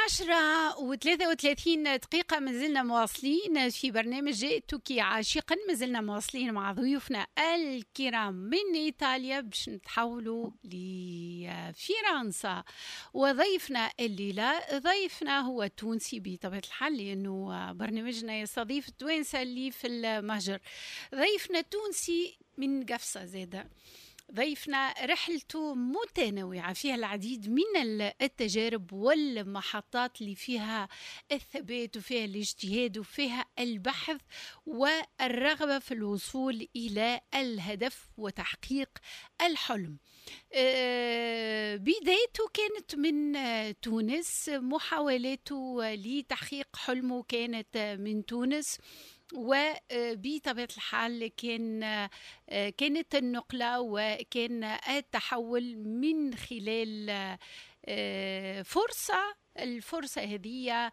10:33 ما زلنا مواصلين في برنامج جئتك عاشقا. ما زلنا مواصلين مع ضيوفنا الكرام من إيطاليا باش نتحولوا لفرنسا. وضيفنا الليلة ضيفنا هو تونسي بطبيعة الحال، لأنه برنامجنا يستضيف التوانسة اللي في المهجر. ضيفنا تونسي من قفصة زادة. ضيفنا رحلته متنوعة، فيها العديد من التجارب والمحطات اللي فيها الثبات وفيها الاجتهاد وفيها البحث والرغبة في الوصول إلى الهدف وتحقيق الحلم. بدايته كانت من تونس، محاولاته لتحقيق حلمه كانت من تونس، وبطبيعة الحال كانت النقلة وكان التحول من خلال الفرصة هذه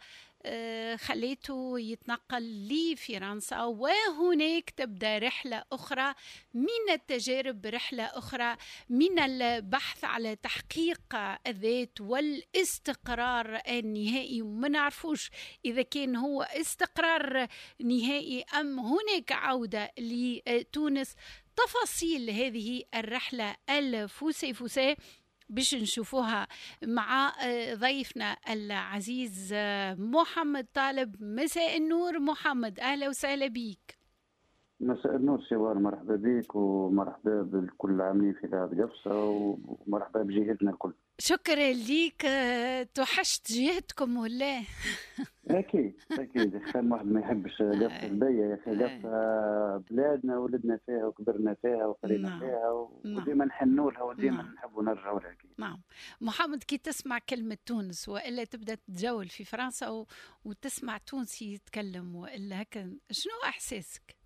خليته يتنقل لفرنسا، وهناك تبدأ رحلة أخرى من التجارب، رحلة أخرى من البحث على تحقيق الذات والاستقرار النهائي. ما نعرفوش إذا كان هو استقرار نهائي أم هناك عودة لتونس. تفاصيل هذه الرحلة الفوسيفوسية باش نشوفوها مع ضيفنا العزيز محمد طالب. مساء النور محمد، أهلا وسهلا بيك. مساء النور سوار، مرحبا بك ومرحبا بكل العاملين في هذه القفصة ومرحبا بجهتنا الكل. شكرا ليك، توحشت جهتكم ولا؟ اكيد خير، واحد ما يحبش قفصة البية يا اخي. قفصة بلادنا ولدنا فيها وكبرنا فيها وقرينا فيها وديما نحنوا لها وديما نحبوا نرجعوا لها. نعم محمد، كي تسمع كلمة تونس والا تبدا تتجول في فرنسا وتسمع تونسي يتكلم والا هكا، شنو احساسك؟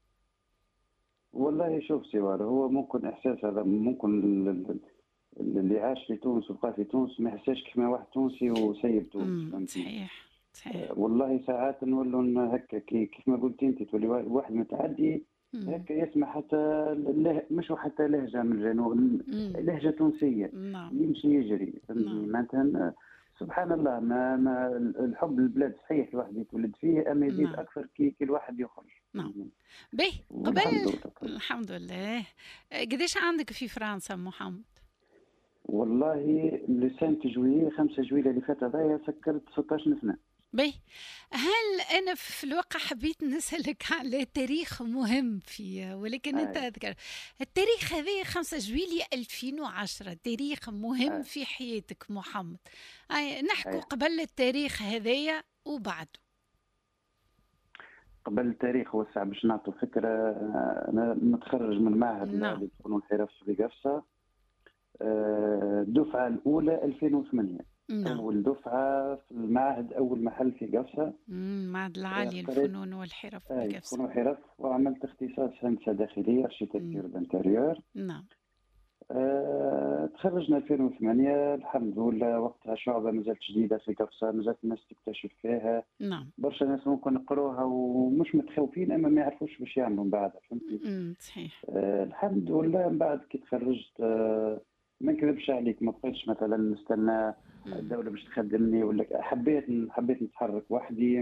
والله شوف سوار، هو ممكن احساس هذا ممكن اللي عاش في تونس وبقى في تونس ما يحساش كما واحد تونسي وسيب تونس. صحيح. والله ساعات نولوا هكا كيف ما قلت انت، تولي واحد متعدي هكا يسمع حتى مش حتى لهجه من الجنوب، لهجه تونسيه يمشي يجري. معناتها سبحان الله، ما الحب للبلاد صحيح الواحد يتولد فيه، اما يزيد اكثر كي الواحد يخرج. باهي قبل الحمد لله. قديش عندك في فرنسا محمد؟ والله لسنة جويلية 5 جويلية اللي فات هذايا سكرت 16 سنة. باهي، هل أنا في الواقع حبيت نسألك على تاريخ مهم ولكن أنت أذكر التاريخ هذا 5 جويلية 2010، تاريخ مهم في حياتك محمد. نحكوا قبل التاريخ هذايا وبعده. قبل التاريخ وسع باش نعطوا فكرة. أنا متخرج من معهد لفنون الحرف في قفصة، الدفعة الأولى 2008. أول دفعة في المعهد، أول محل في قفصة، معهد العالي للفنون والحرف في قفصة. فنون والحرف، وعملت اختصاص هندسة داخلية اركيتكتور دانتيريور. نعم. تخرجنا 2008 الحمد لله. وقتها شعبة مازالت جديدة في قفصة، مازالت الناس تكتشف فيها. نعم. برشا ناس ممكن نقروها ومش متخوفين، أما ما يعرفوش باش يعملوا من بعدها، فهمتي؟ صحيح. الحمد لله. من بعد كي تخرجت ما نكذبش عليك، ما بقيتش مثلا نستنى الدولة باش تخدمني ولا حبيت نتحرك وحدي.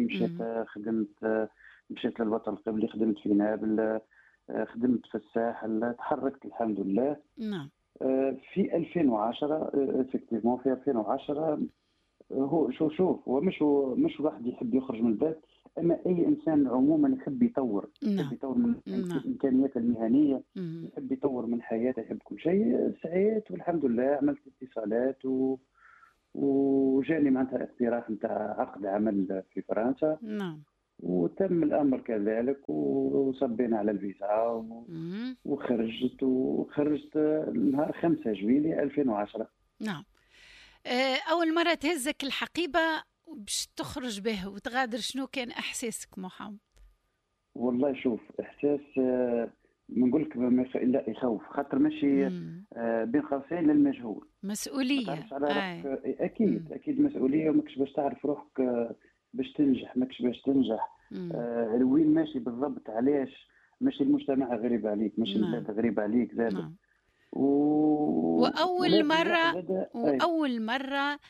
مشيت للوطن القبلي، خدمت في نابل، خدمت في الساحل، تحركت الحمد لله. نعم. في 2010 افكتيفمون في 2010 هو شوف هو مش واحد يحب يخرج من البيت، اما اي انسان عموما يحب يطور. يحب يطور من امكانياته المهنيه، يحب يطور من حياته، يحب كل شيء. سعيت والحمد لله، عملت اتصالات وجاني معناتها اقتراح نتاع عقد عمل في فرنسا. نعم. وتم الامر كذلك، وصبينا على الفيزا وخرجت نهار 5 جويلية 2010. نعم. اول مره تهزك الحقيبه باش تخرج به وتغادر، شنو كان احساسك محمد؟ والله شوف، احساس ما نقول لك لا يخوف، خاطر ماشي بين قوسين للمجهول، مسؤوليه. اكيد مسؤوليه، وماكش باش تعرف روحك باش تنجح، ماكش باش تنجح. وين ماشي بالضبط، علاش ماشي المجتمع غريب عليك، ماشي البلاد غريب عليك زاد. وأول مرة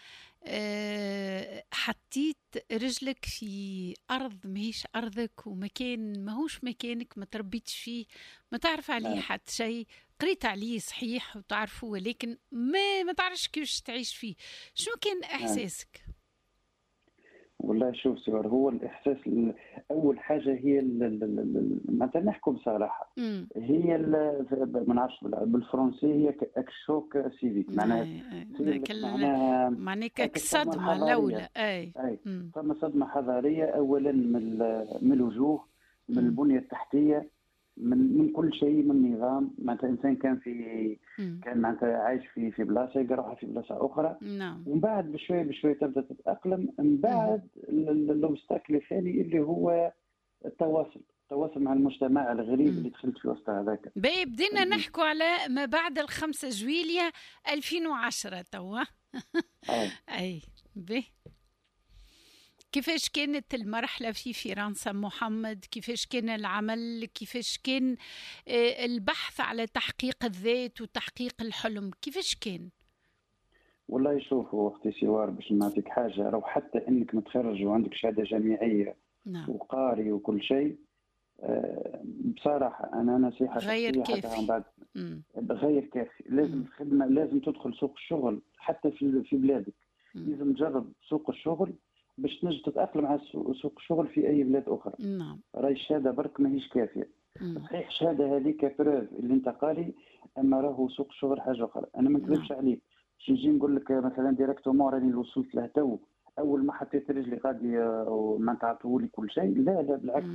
حطيت رجلك في أرض ماهيش أرضك، ومكان ماهوش مكانك، ما تربيتش فيه، ما تعرف عليه حتى شيء، قريت عليه صحيح وتعرفه، ولكن ما تعرفش كيفاش تعيش فيه. شنو كان إحساسك؟ والله شوف سوار، هو الإحساس أول حاجة هي معناتها نحكوا بصراحة، هي ما نعرفش بالفرنسي هي الشوك سيفيك، معناها معناها كصدمة الأولى. أي فما صدمة حضارية أولا من الوجوه، من البنية التحتية، من كل شيء، من نظام. معناتها الانسان كان معناتها عايش في بلاصه، يروح في بلاصه اخرى. نعم. ومن بعد بشويه تبدا تتاقلم. من بعد الاوبستاكل الثاني اللي هو التواصل مع المجتمع الغريب اللي دخلت في وسط هذاك. بدينا نحكوا على ما بعد 5 جويلية 2010 توا. اي بي كيفاش كانت المرحلة في فرنسا محمد؟ كيفاش كان العمل؟ كيفاش كان البحث على تحقيق الذات وتحقيق الحلم؟ كيفاش كان؟ والله شوف وقتي سوار، باش نعطيك حاجة، لو حتى انك متخرج وعندك شهادة جامعية وقاري وكل شيء، بصراحة أنا نصيحة غير كافي. بعد غير كافي. لازم الخدمة، لازم تدخل سوق الشغل حتى في بلادك. لازم تجرب سوق الشغل باش تنجم تتأقلم على سوق الشغل في أي بلاد أخرى. راهي الشهادة برك ماهيش كافية. صحيح الشهادة هذيك بروف اللي أنت قاري، أما راهو سوق الشغل حاجة أخرى. أنا ما نكذبش عليك، باش نجي نقول لك مثلا ديريكتومون راني وصلت له تو أول ما حطيت رجلي غادي ما تعطولي كل شيء، لا بالعكس.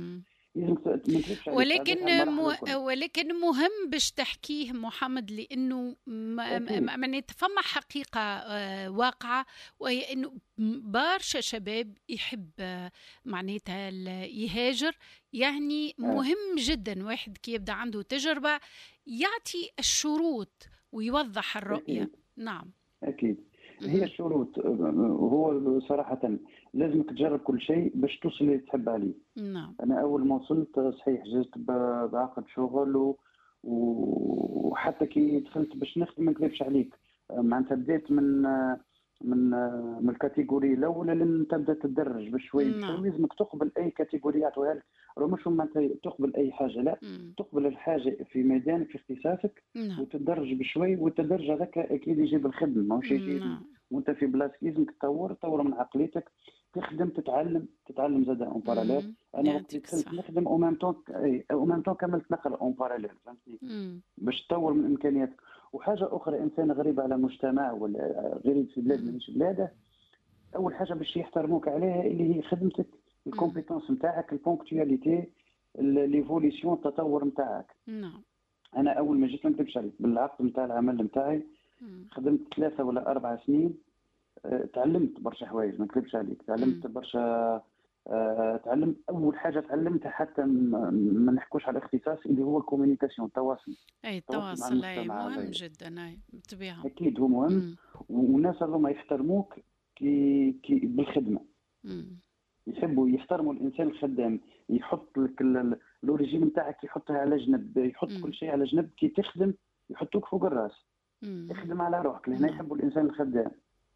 ولكن مهم باش تحكيه محمد، لانه فما حقيقه واقعه، وهي انه برشا شباب يحب معناتها يهاجر. يعني مهم جدا واحد كي يبدا عنده تجربه يعطي الشروط ويوضح الرؤيه. نعم اكيد. هي الشروط، هو صراحة لازمك تجرب كل شيء باش توصل اللي تحب عليه. نعم. أنا أول ما وصلت صحيح جزت بعقد شغل وحتى كي دخلت باش نخدم ما نكذبش عليك، معناتها بديت من الكاتيجوري الأولى لين تبدأ تدرج بشوي. لازمك تقبل أي كاتيجوري يعطوها لك، مش معناتها تقبل أي حاجة، لا تقبل الحاجة في ميدانك في اختصاصك وتدرج بشوي. والتدرج هذاك أكيد يجيب الخدمة، ماهوش يجي وأنت في بلاصتك. لازمك تطور من عقليتك، تخدم، تتعلم زاد اون باراليل. انا وقت دخلت نخدم او ميم طون كملت نقرا اون باراليل، فهمتني، باش تطور من امكانياتك. وحاجه اخرى، انسان غريب على مجتمع ولا غريب في بلاد مش بلاده، اول حاجه باش يحترموك عليها اللي هي خدمتك، الكومبيتونس نتاعك، البونكتواليتي، ليفوليسيون، التطور نتاعك. انا اول ما جيت ما نكذبش عليك، بالعقد نتاع العمل نتاعي خدمت 3 ولا 4 سنين. تعلمت برشا حوايج، ما نكذبش عليك، تعلمت برشا. تعلمت اول حاجه تعلمتها حتى ما نحكوش على الاختصاص اللي هو الكوميونيكاسيون، التواصل. التواصل مهم جدا. بالطبيعه اكيد هو مهم. والناس هذوما يحترموك كي بالخدمه. يحبوا يحترموا الانسان الخدام، يحط لك لوريجين نتاعك يحطها على جنب، يحط كل شيء على جنب. كي تخدم يحطوك فوق الراس. اخدم على روحك، لهنا يحبوا الانسان الخدام.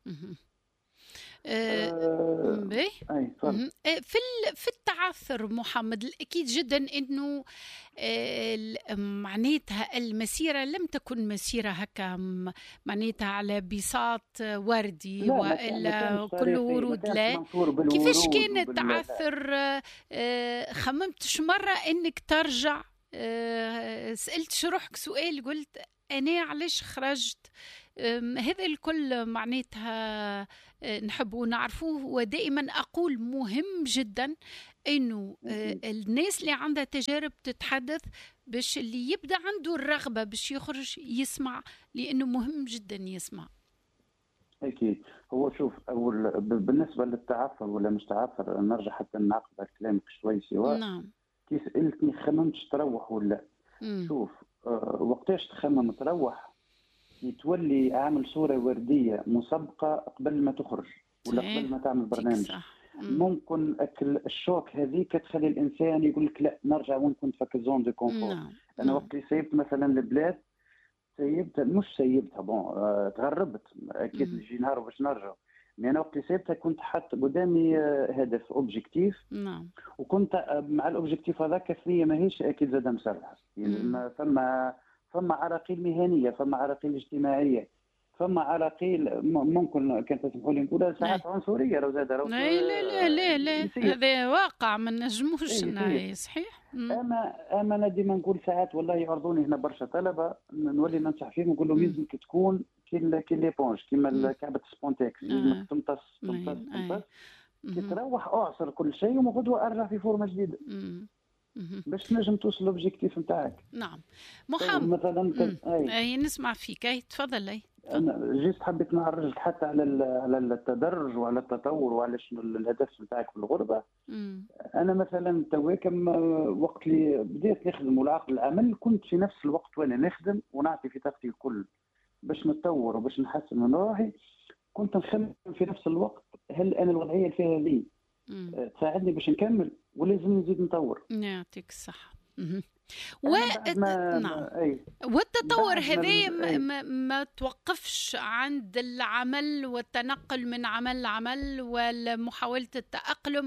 في التعثر محمد، الأكيد جدا أنه معناتها المسيرة لم تكن مسيرة هكا معناتها على بساط وردي وإلا كل ورود. لا، كيفاش كان التعثر؟ خممتش مرة أنك ترجع؟ سألت روحك سؤال، قلت أنا علاش خرجت؟ هذا الكل معناتها نحب نعرفوه. ودائما أقول مهم جدا أنه الناس اللي عندها تجارب تتحدث، باش اللي يبدأ عنده الرغبة باش يخرج يسمع، لأنه مهم جدا يسمع. أكيد. هو شوف، أول بالنسبة للتعثر ولا مش تعثر، نرجع حتى نعقب على كلامك شوي سوا. نعم. كي سألتني خممتش تروح ولا؟ شوف، وقتاش تخمم تروح؟ يتولي عامل صورة وردية مسبقة قبل ما تخرج ولا قبل ما تعمل برنامج. ممكن الشوك هذيك تخلي الإنسان يقول لك لا نرجع وين كنت فك الزون دو كونفور. أنا وقت اللي سيبت مثلا البلاد، سيبتها تغربت، أكيد نجي نهار باش نرجع. مي انا وقت اللي سيبتها كنت حاط قدامي هدف اوبجيكتيف. نعم. وكنت مع الاوبجيكتيف هذاك ثنيه ماهيش اكيد زاد مسرحه، يعني فما عراقيل مهنيه، فما عراقيل اجتماعيه، فما عراقيل ممكن كان تسمحوا لي نقولها ساعات عنصريه، لو زاد لا لا لا لا، يصير. هذا واقع ما نجموش يصير. صحيح. اما انا ديما نقول ساعات والله يعرضوني هنا برشا طلبه نولي ننصح فيهم نقول لهم يلزمك تكون كي ليبونج كيما كعبه سبونتكس، يلزمك تمتص تمتص تمتص، كي تروح اعصر كل شيء وغدوه ارجع في فورمه جديده باش تنجم توصل لوبجيكتيف نتاعك. نعم. محمد مثلا اي نسمع فيك، اي تفضل. اي انا جيت حبيت نعرجك حتى على التدرج وعلى التطور وعلى شنو الهدف نتاعك في الغربه. انا مثلا تويكم وقت اللي بديت نخدم والعقد العمل كنت في نفس الوقت وانا نخدم ونعطي في طاقتي الكل باش نتطور وباش نحسن من روحي، كنت نخمم في نفس الوقت هل انا الوضعيه اللي فيها هذه تساعدني باش نكمل ولازم نزيد نطور. يعطيك الصحه. نعم. والتطور هذا ما توقفش عند العمل والتنقل من عمل لعمل ومحاولة التأقلم.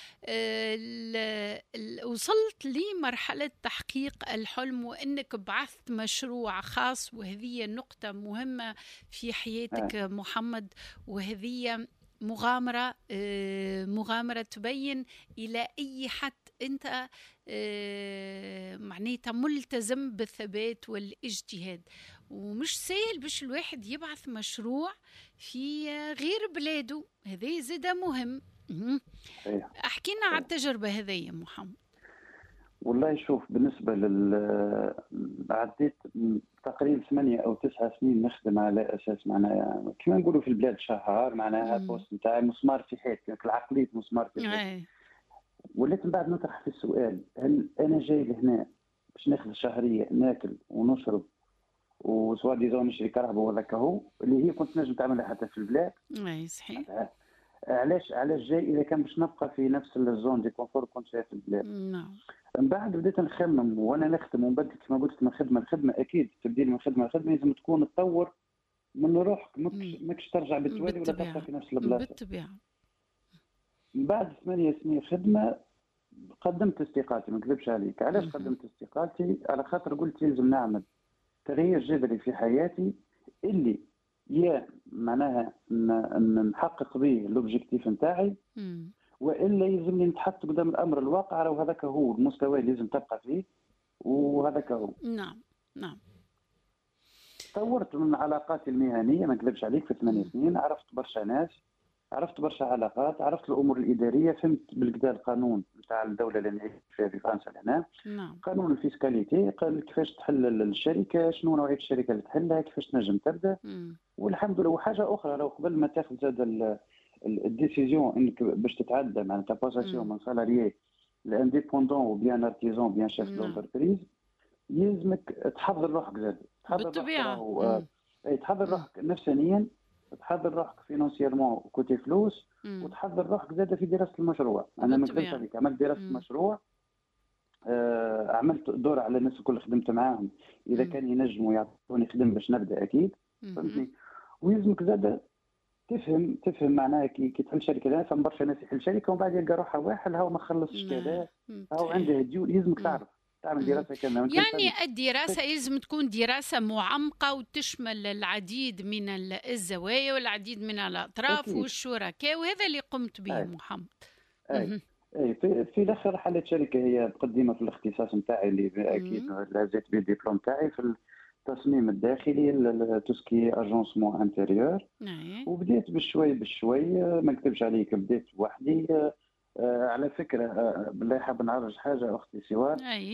وصلت لمرحلة تحقيق الحلم وأنك بعثت مشروع خاص، وهذه نقطة مهمة في حياتك محمد، وهذه مغامرة تبين إلى أي حد أنت معناتها ملتزم بالثبات والاجتهاد. ومش سهل باش الواحد يبعث مشروع في غير بلاده، هذا زيادة مهم. احكينا على التجربة هذه محمد. والله شوف، بالنسبة عديت تقريبا 8 أو 9 سنين نخدم على أساس معناها كما نقولوا في البلاد شهر، معناها بوست نتاعي مسمار في حيط، العقلية مسمار في حيط. ولكن بعد نطرح في السؤال، هل أنا جاي لهنا باش ناخذ شهرية ناكل ونشرب وسوا ديزون نشري كرهبة ولا كهو اللي هي كنت نجم تعملها حتى في البلاد؟ صحيح. علاش جاي اذا كان باش نبقى في نفس الزون دي كونفور كنت فيها في البلاد؟ نعم. من بعد بديت نخمم وانا نخدم ونبدل كما قلت من خدمه لخدمه، اكيد تبديل من خدمه لخدمه لازم تكون تطور من روحك، ماكش ترجع بالتوالي ولا تبقى في نفس البلاصه. بالطبيعه. من بعد 8 سنين خدمه قدمت استقالتي، ما نكذبش عليك. علاش قدمت استقالتي؟ على خاطر قلت لازم نعمل تغيير جذري في حياتي اللي يا معناها نحقق به لوبجيكتيف نتاعي، والا يلزمني نتحط قدام الامر الواقع وهذاك هو المستوى اللي لازم تبقى فيه وهذاك هو. نعم. طورت من علاقاتي المهنيه، ما نكذبش عليك، في 8 سنين عرفت برشا ناس، عرفت برشا علاقات، عرفت الامور الاداريه، فهمت بالكدا القانون نتاع الدوله اللي نعيش فيها في فرنسا هنا. قانون الفيسكاليتي، قال كيفاش تحل الشركه، شنو نوعيه الشركه اللي تحلها، كيفاش تنجم تبدا. والحمد لله. وحاجه اخرى، لو قبل ما تاخذ زاد الديسيزيون انك باش تتعدى معناتها باساسيون من سالاريي لانديبوندون وبيان ارتيزون بيان شيف دونتربريز، يلزمك تحضر روحك زاد، تحضر روحك نفسانيا، تحضر روحك فينانسيرمون كوتي فلوس، وتحضر روحك زاد في دراسه المشروع. انا ما نكذبش عليك، عملت دراسه مشروع، عملت دور على الناس الكل خدمت معاهم، اذا كان ينجموا يعطوني خدمه باش نبدا اكيد، فهمتني. ويلزمك زاد تفهم معناها كي تحل شركه. لا فما برشا ناس يحل شركه ومن بعد يلقى روحه واحد هو ما خلصش كذا، هو عنده ديون. يلزمك تعرف تعمل دراسه كامله. يعني الدراسه لازم تكون دراسه معمقه وتشمل العديد من الزوايا والعديد من الاطراف أكيد. والشركاء، وهذا اللي قمت به محمد. في الاخر حلت شركه هي مقدمه في الاختصاص نتاعي اللي اكيد لازلت بالدبلوم تاعي في التصميم الداخلي توسكي اجونسمون انتيريور. وبديت بشوي ما نكذبش عليك، بديت وحدي. على فكره بالله حاب نعرج حاجه اختي سوار.